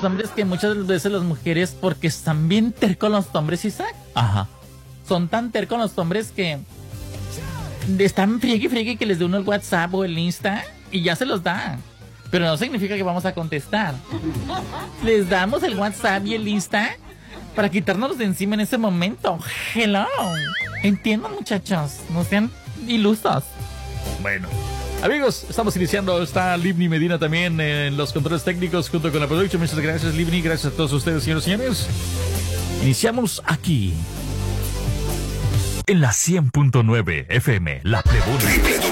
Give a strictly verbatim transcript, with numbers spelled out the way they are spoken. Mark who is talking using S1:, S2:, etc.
S1: hombres que muchas veces las mujeres, porque están bien tercos los hombres, Isaac. Ajá. Son tan tercos los hombres que están friegue y friegue que les dé uno el WhatsApp o el Insta y ya se los da. Pero no significa que vamos a contestar. Les damos el WhatsApp y el Insta para quitarnos de encima en ese momento. Hello. Entiendan, muchachos. No sean ilusos.
S2: Bueno. Amigos, estamos iniciando. Está Livni Medina también en los controles técnicos junto con la producción. Muchas gracias, Livni. Gracias a todos ustedes, señores y señores. Iniciamos aquí en la cien punto nueve F M, La Tribuna.